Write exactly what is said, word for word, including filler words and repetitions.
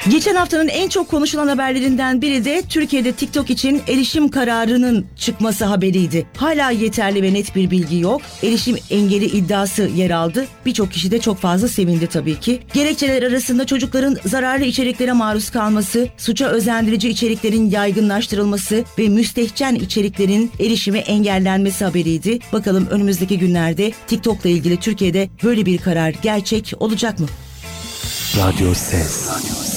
Geçen haftanın en çok konuşulan haberlerinden biri de Türkiye'de TikTok için erişim kararının çıkması haberiydi. Hala yeterli ve net bir bilgi yok. Erişim engeli iddiası yer aldı. Birçok kişi de çok fazla sevindi tabii ki. Gerekçeler arasında çocukların zararlı içeriklere maruz kalması, suça özendirici içeriklerin yaygınlaştırılması ve müstehcen içeriklerin erişimi engellenmesi haberiydi. Bakalım önümüzdeki günlerde TikTok'la ilgili Türkiye'de böyle bir karar gerçek olacak mı? Radyo Ses.